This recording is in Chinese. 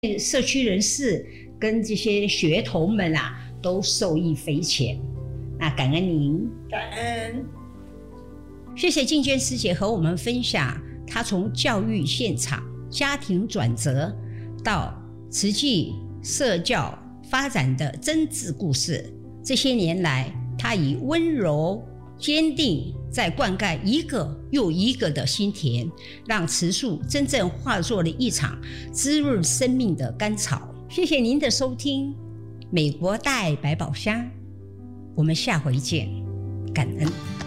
社区人士跟这些学童们啊，都受益匪浅。那感恩您， 感恩。 谢谢静娟师姐和我们分享她从教育现场、家庭转折到慈济社教发展的真挚故事。这些年来，她以温柔坚定在灌溉一个又一个的心田，让慈树真正化作了一场滋润生命的甘草。谢谢您的收听，美国大爱百宝箱，我们下回见，感恩。